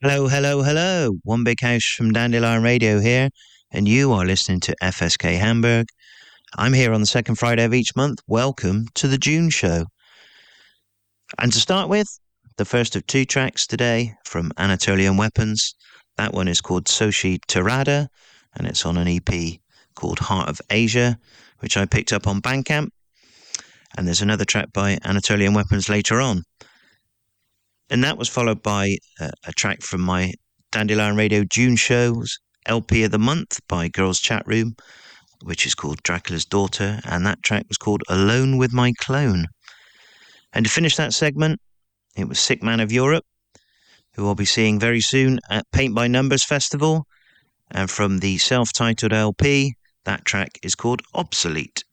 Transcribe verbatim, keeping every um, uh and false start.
Hello, hello, hello. One Big House from Dandelion Radio here, and you are listening to F S K Hamburg. I'm here on the second Friday of each month. Welcome to the June show. And to start with, the first of two tracks today from Anatolian Weapons. That one is called Soshi Tirada, and it's on an E P called Heart of Asia, which I picked up on Bandcamp. And there's another track by Anatolian Weapons later on. And that was followed by uh, a track from my Dandelion Radio June show's L P of the Month by Girls Chat Room, which is called Dracula's Daughter, and that track was called Alone with My Clone. And to finish that segment, it was Sick Man of Europe, who I'll be seeing very soon at Paint by Numbers Festival, and from the self-titled L P, that track is called Obsolete.